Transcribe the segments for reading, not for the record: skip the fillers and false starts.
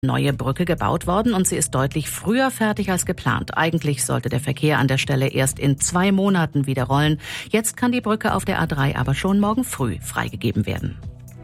Neue Brücke gebaut worden und sie ist deutlich früher fertig als geplant. Eigentlich sollte der Verkehr an der Stelle erst in 2 Monaten wieder rollen. Jetzt kann die Brücke auf der A3 aber schon morgen früh freigegeben werden.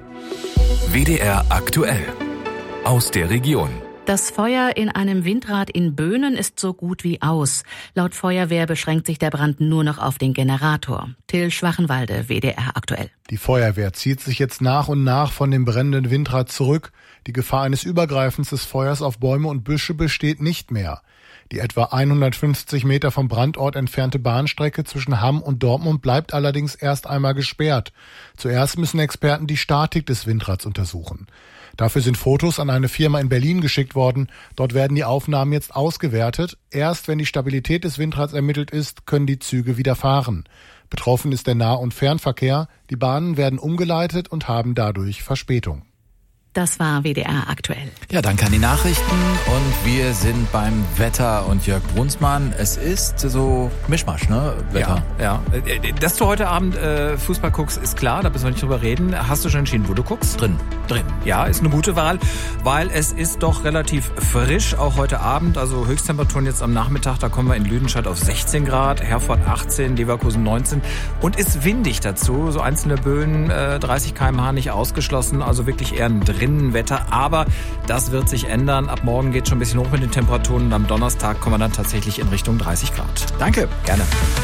WDR aktuell. Aus der Region. Das Feuer in einem Windrad in Böhnen ist so gut wie aus. Laut Feuerwehr beschränkt sich der Brand nur noch auf den Generator. Till Schwachenwalde, WDR aktuell. Die Feuerwehr zieht sich jetzt nach und nach von dem brennenden Windrad zurück. Die Gefahr eines Übergreifens des Feuers auf Bäume und Büsche besteht nicht mehr. Die etwa 150 Meter vom Brandort entfernte Bahnstrecke zwischen Hamm und Dortmund bleibt allerdings erst einmal gesperrt. Zuerst müssen Experten die Statik des Windrads untersuchen. Dafür sind Fotos an eine Firma in Berlin geschickt worden. Dort werden die Aufnahmen jetzt ausgewertet. Erst wenn die Stabilität des Windrads ermittelt ist, können die Züge wieder fahren. Betroffen ist der Nah- und Fernverkehr. Die Bahnen werden umgeleitet und haben dadurch Verspätung. Das war WDR aktuell. Ja, danke an die Nachrichten und wir sind beim Wetter und Jörg Brunsmann. Es ist so Mischmasch, ne? Wetter. Ja. Dass du heute Abend Fußball guckst, ist klar, da müssen wir nicht drüber reden. Hast du schon entschieden, wo du guckst? Drin. Ja, ist eine gute Wahl, weil es ist doch relativ frisch, auch heute Abend. Also Höchsttemperaturen jetzt am Nachmittag, da kommen wir in Lüdenscheid auf 16 Grad, Herford 18, Leverkusen 19 und ist windig dazu. So einzelne Böen, 30 km/h nicht ausgeschlossen, also wirklich eher ein Wetter, aber das wird sich ändern. Ab morgen geht es schon ein bisschen hoch mit den Temperaturen und am Donnerstag kommen wir dann tatsächlich in Richtung 30 Grad. Danke. Gerne.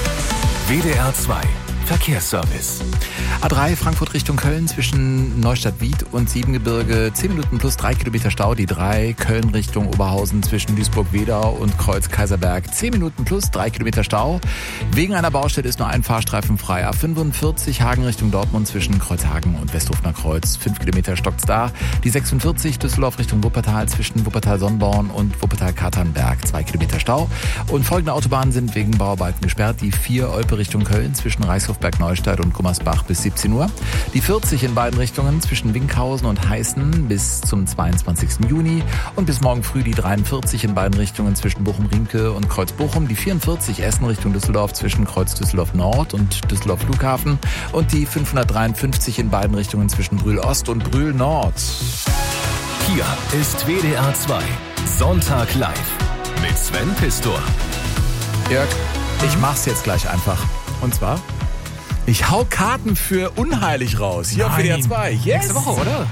WDR 2 Verkehrsservice. A3 Frankfurt Richtung Köln zwischen Neustadt-Wied und Siebengebirge 10 Minuten plus 3 Kilometer Stau. Die 3 Köln Richtung Oberhausen zwischen Duisburg-Wedau und Kreuz-Kaiserberg 10 Minuten plus 3 Kilometer Stau. Wegen einer Baustelle ist nur ein Fahrstreifen frei. A45 Hagen Richtung Dortmund zwischen Kreuzhagen und Westhofener Kreuz 5 Kilometer stockt's da. Die 46 Düsseldorf Richtung Wuppertal zwischen Wuppertal-Sonnborn und Wuppertal-Katernberg 2 Kilometer Stau. Und folgende Autobahnen sind wegen Bauarbeiten gesperrt. Die 4 Olpe Richtung Köln zwischen Reichshofberg-Neustadt und Gummersbach bis 17 Uhr. Die 40 in beiden Richtungen zwischen Winkhausen und Heißen bis zum 22. Juni. Und bis morgen früh die 43 in beiden Richtungen zwischen Bochum-Riemke und Kreuz-Bochum. Die 44 Essen Richtung Düsseldorf zwischen Kreuz-Düsseldorf-Nord und Düsseldorf-Flughafen. Und die 553 in beiden Richtungen zwischen Brühl-Ost und Brühl-Nord. Hier ist WDR 2 Sonntag live mit Sven Pistor. Jörg, ich mach's jetzt gleich einfach. Und zwar? Ich hau Karten für Unheilig raus. Hier auf WDR 2. Yes. Nächste Woche, oder?